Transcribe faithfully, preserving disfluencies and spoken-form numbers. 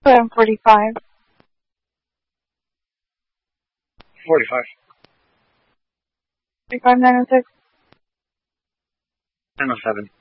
Put in forty-five. forty-five. forty-five, nine oh six. nine oh seven.